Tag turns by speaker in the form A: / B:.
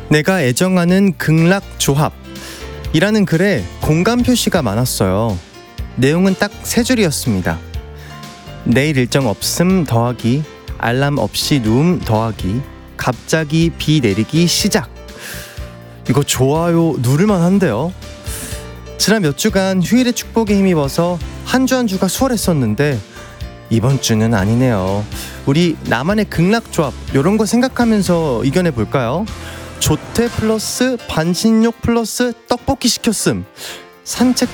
A: 내가 애정하는 극락조합이라는 글에 공감 표시가 많았어요. 내용은 딱 세 줄이었습니다. 내일 일정 없음 더하기 알람 없이 누움 더하기 갑자기 비 내리기 시작. 이거 좋아요 누를만 한데요. 지난 몇 주간 휴일의 축복에 힘입어서 한 주 한 주가 수월했었는데 이번 주는 아니네요. 우리 나만의 극락조합 이런 거 생각하면서 이겨내 볼까요? 조퇴 플러스 반신욕 플러스 떡볶이 시켰음, 산책